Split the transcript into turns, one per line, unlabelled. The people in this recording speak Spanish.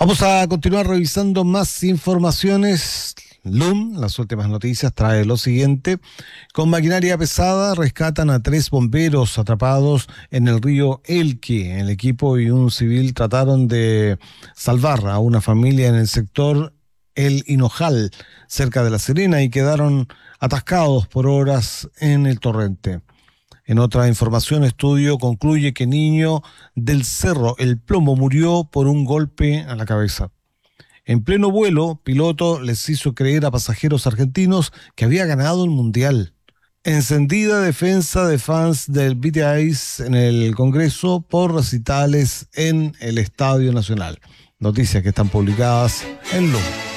Vamos a continuar revisando más informaciones. LUM, las últimas noticias, trae lo siguiente. Con maquinaria pesada rescatan a 3 bomberos atrapados en el río Elqui. El equipo y un civil trataron de salvar a una familia en el sector El Hinojal, cerca de La Serena, y quedaron atascados por horas en el torrente. En otra información, estudio concluye que niño del Cerro El Plomo murió por un golpe a la cabeza. En pleno vuelo, piloto les hizo creer a pasajeros argentinos que había ganado el mundial. Encendida defensa de fans del BTS en el Congreso por recitales en el Estadio Nacional. Noticias que están publicadas en LUM.